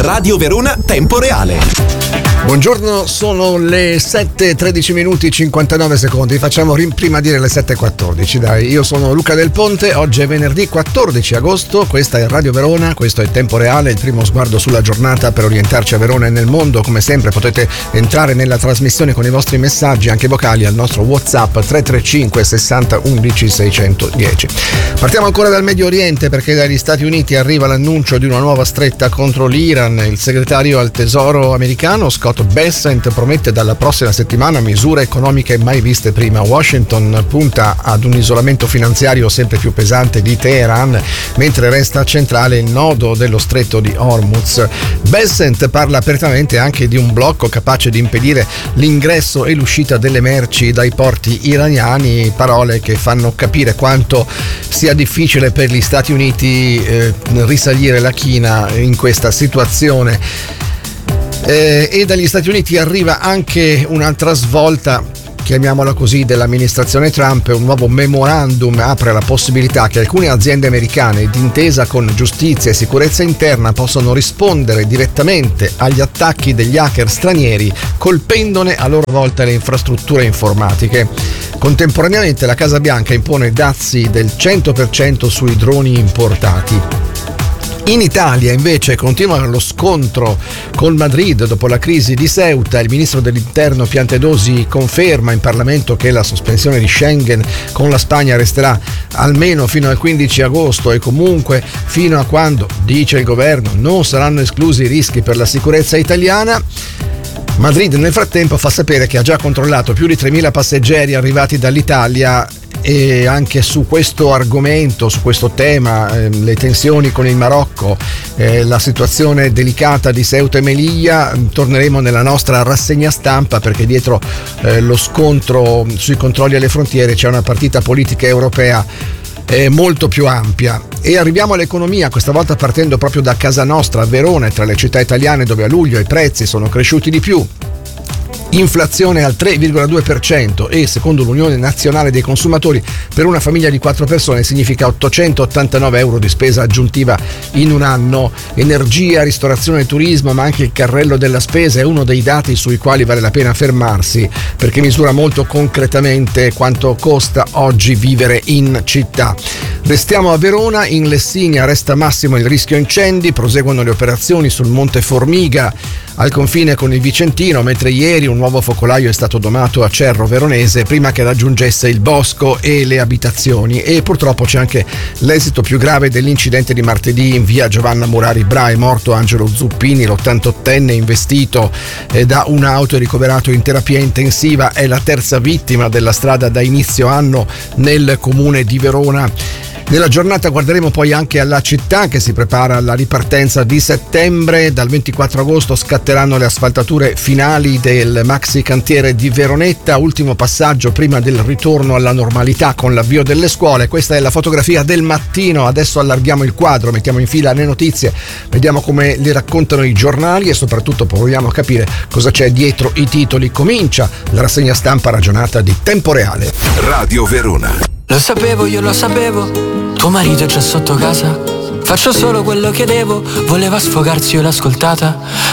Radio Verona Tempo Reale. Buongiorno, sono le 7:13 minuti 59 secondi. Facciamo prima dire le 7:14. Dai, io sono Luca Del Ponte. Oggi è venerdì 14 agosto. Questa è Radio Verona, questo è Tempo Reale, il primo sguardo sulla giornata per orientarci a Verona e nel mondo. Come sempre potete entrare nella trasmissione con i vostri messaggi, anche vocali, al nostro WhatsApp 335 60 11 610. Partiamo ancora dal Medio Oriente, perché dagli Stati Uniti arriva l'annuncio di una nuova stretta contro l'Iran. Il segretario al Tesoro americano Scott Bessent promette dalla prossima settimana misure economiche mai viste prima. Washington punta ad un isolamento finanziario sempre più pesante di Teheran, mentre resta centrale il nodo dello stretto di Hormuz. Bessent parla apertamente anche di un blocco capace di impedire l'ingresso e l'uscita delle merci dai porti iraniani, parole che fanno capire quanto sia difficile per gli Stati Uniti risalire la china in questa situazione. E dagli Stati Uniti arriva anche un'altra svolta, chiamiamola così, dell'amministrazione Trump. Un nuovo memorandum apre la possibilità che alcune aziende americane, d'intesa con giustizia e sicurezza interna, possano rispondere direttamente agli attacchi degli hacker stranieri, colpendone a loro volta le infrastrutture informatiche. Contemporaneamente la Casa Bianca impone dazi del 100% sui droni importati. In Italia invece continua lo scontro con Madrid dopo la crisi di Ceuta. Il ministro dell'Interno Piantedosi conferma in Parlamento che la sospensione di Schengen con la Spagna resterà almeno fino al 15 agosto e comunque fino a quando, dice il governo, non saranno esclusi i rischi per la sicurezza italiana. Madrid nel frattempo fa sapere che ha già controllato più di 3.000 passeggeri arrivati dall'Italia. E anche su questo argomento, su questo tema, le tensioni con il Marocco, la situazione delicata di Ceuta e Melilla, torneremo nella nostra rassegna stampa, perché dietro lo scontro sui controlli alle frontiere c'è una partita politica europea molto più ampia. E arriviamo all'economia, questa volta partendo proprio da casa nostra, Verona, tra le città italiane dove a luglio i prezzi sono cresciuti di più. Inflazione al 3,2% e, secondo l'Unione Nazionale dei Consumatori, per una famiglia di 4 persone significa 889 euro di spesa aggiuntiva in un anno. Energia, ristorazione e turismo, ma anche il carrello della spesa è uno dei dati sui quali vale la pena fermarsi, perché misura molto concretamente quanto costa oggi vivere in città. Restiamo a Verona. In Lessinia resta massimo il rischio incendi, proseguono le operazioni sul Monte Formiga al confine con il Vicentino, mentre ieri un nuovo focolaio è stato domato a Cerro Veronese prima che raggiungesse il bosco e le abitazioni. E purtroppo c'è anche l'esito più grave dell'incidente di martedì in via Giovanna Murari Bra. È morto Angelo Zuppini, l'88enne investito da un'auto e ricoverato in terapia intensiva. È la terza vittima della strada da inizio anno nel comune di Verona. Nella giornata guarderemo poi anche alla città, che si prepara alla ripartenza di settembre. Dal 24 agosto scatteranno le asfaltature finali del maxi cantiere di Veronetta, ultimo passaggio prima del ritorno alla normalità con l'avvio delle scuole. Questa è la fotografia del mattino. Adesso allarghiamo il quadro, mettiamo in fila le notizie, vediamo come le raccontano i giornali e soprattutto proviamo a capire cosa c'è dietro i titoli. Comincia la rassegna stampa ragionata di Tempo Reale. Radio Verona. Lo sapevo, io lo sapevo, tuo marito è già sotto casa. Faccio solo quello che devo, voleva sfogarsi, io l'ho ascoltata,